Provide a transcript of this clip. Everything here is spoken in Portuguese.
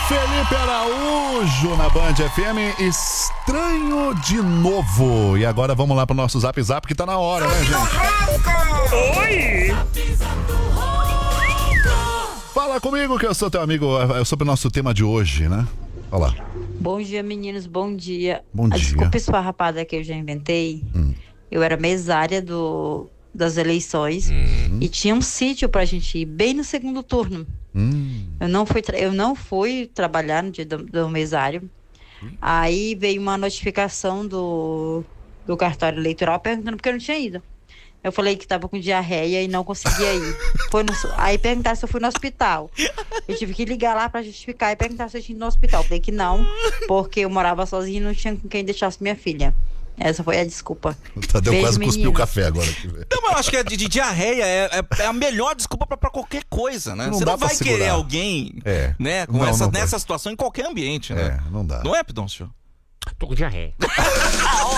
Felipe Araújo na Band FM, estranho de novo. E agora vamos lá pro nosso Zap Zap que tá na hora, né, gente? Oi! Fala comigo que eu sou teu amigo, é sobre o nosso tema de hoje, né? Olá. Bom dia, meninos, bom dia. Bom dia. Desculpa esfarrapada que eu já inventei. Eu era mesária das eleições e tinha um sítio pra gente ir bem no segundo turno. Eu não fui trabalhar no dia do mesário. Aí veio uma notificação do cartório eleitoral perguntando porque eu não tinha ido. Eu falei que tava com diarreia e não conseguia ir. Aí perguntaram se eu fui no hospital. Eu tive que ligar lá pra justificar e perguntar se eu tinha ido no hospital. Eu falei que não, porque eu morava sozinha e não tinha com quem deixasse minha filha. Essa foi a desculpa. O Tadeu Beijo, quase cuspiu o menino. café agora aqui, velho. Não, mas eu acho que de diarreia é a melhor desculpa pra qualquer coisa, né? Não Você dá não pra vai segurar. querer alguém, É. com Não vai. nessa situação em qualquer ambiente, né? Não dá. Não é, Pidoncio? Tô com diarreia. A